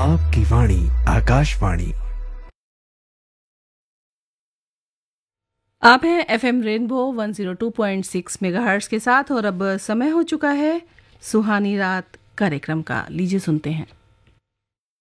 आपकी वाणी आकाशवाणी। आप हैं एफएम रेनबो 102.6 मेगाहर्ट्ज के साथ और अब समय हो चुका है सुहानी रात कार्यक्रम का। लीजिए सुनते हैं।